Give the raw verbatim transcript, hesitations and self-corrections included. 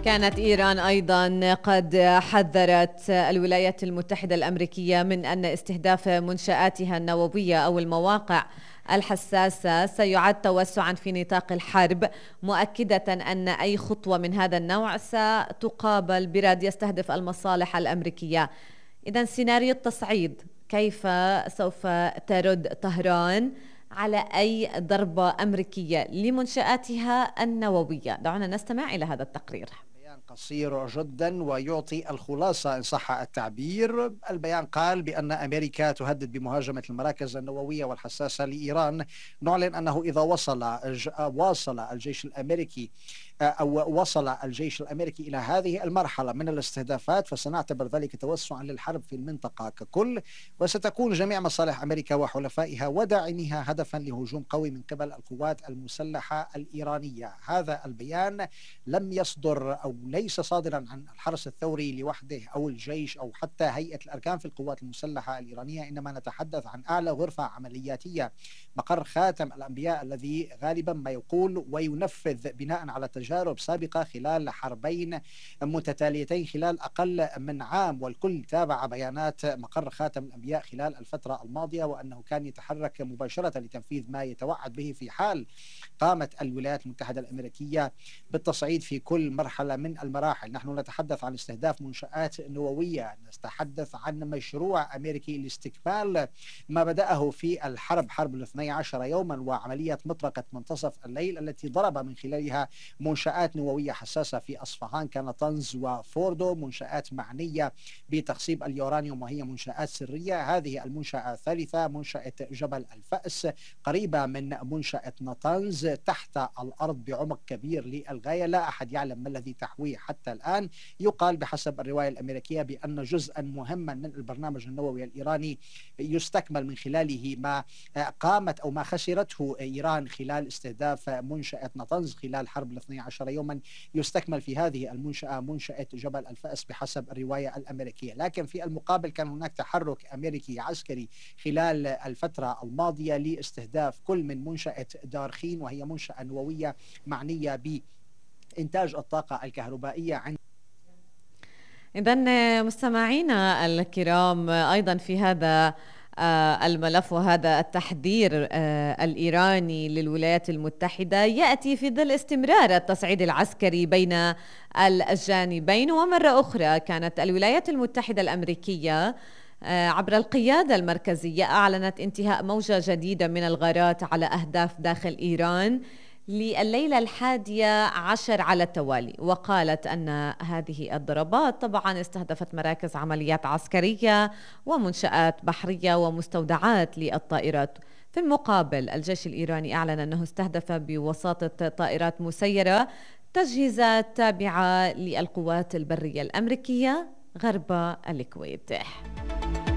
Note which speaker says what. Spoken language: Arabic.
Speaker 1: كانت إيران أيضا قد حذرت الولايات المتحدة الأمريكية من أن استهداف منشآتها النووية أو المواقع الحساسة سيعد توسعا في نطاق الحرب، مؤكدة أن أي خطوة من هذا النوع ستقابل برد يستهدف المصالح الأمريكية. إذن سيناريو التصعيد، كيف سوف ترد طهران على أي ضربة أمريكية لمنشآتها النووية؟ دعونا نستمع إلى هذا التقرير.
Speaker 2: بيان قصير جدا ويعطي الخلاصة إن صح التعبير. البيان قال بأن أمريكا تهدد بمهاجمة المراكز النووية والحساسة لإيران. نعلن أنه إذا وصل واصل الجيش الأمريكي أو وصل الجيش الأمريكي إلى هذه المرحلة من الاستهدافات فسنعتبر ذلك توسعا للحرب في المنطقة ككل، وستكون جميع مصالح أمريكا وحلفائها وداعميها هدفا لهجوم قوي من قبل القوات المسلحة الإيرانية. هذا البيان لم يصدر أو ليس صادرا عن الحرس الثوري لوحده أو الجيش أو حتى هيئة الأركان في القوات المسلحة الإيرانية، إنما نتحدث عن أعلى غرفة عملياتية مقر خاتم الأنبياء الذي غالبا ما يقول وينفذ بناء على تجارب سابقة خلال حربين متتاليتين خلال أقل من عام، والكل تابع بيانات مقر خاتم الأنبياء خلال الفترة الماضية، وأنه كان يتحرك مباشرة لتنفيذ ما يتوعد به في حال قامت الولايات المتحدة الأمريكية بالتصعيد في كل مرحلة من المراحل. نحن نتحدث عن استهداف منشآت نووية، نتحدث عن مشروع أمريكي لاستكمال ما بدأه في الحرب، حرب الاثني عشر يوما، وعملية مطرقة منتصف الليل التي ضرب من خلالها منشآت نووية حساسة في أصفهان كنطنز وفوردو، منشآت معنية بتخصيب اليورانيوم وهي منشآت سرية. هذه المنشأة الثالثة منشأة جبل الفأس قريبة من منشأة نطنز تحت الأرض بعمق كبير للغاية، لا أحد يعلم ما الذي تحويه حتى الآن. يقال بحسب الرواية الأمريكية بأن جزءا مهما من البرنامج النووي الإيراني يستكمل من خلاله ما قامت أو ما خسرته إيران خلال استهداف منشأة نطنز خلال حرب الاثني عشر يوما، يستكمل في هذه المنشأة منشأة جبل الفأس بحسب الرواية الأمريكية. لكن في المقابل كان هناك تحرك أمريكي عسكري خلال الفترة الماضية لاستهداف كل من منشأة دارخين وهي منشأة نووية معنية بإنتاج الطاقة الكهربائية عند.
Speaker 1: إذن مستمعينا الكرام، أيضا في هذا الملف وهذا التحذير الإيراني للولايات المتحدة يأتي في ظل استمرار التصعيد العسكري بين الجانبين. ومرة أخرى كانت الولايات المتحدة الأمريكية عبر القيادة المركزية أعلنت انتهاء موجة جديدة من الغارات على أهداف داخل إيران لليلة الحادية عشر على التوالي، وقالت أن هذه الضربات طبعا استهدفت مراكز عمليات عسكرية ومنشآت بحرية ومستودعات للطائرات. في المقابل الجيش الإيراني أعلن أنه استهدف بوساطة طائرات مسيرة تجهيزات تابعة للقوات البرية الأمريكية غرب الكويت.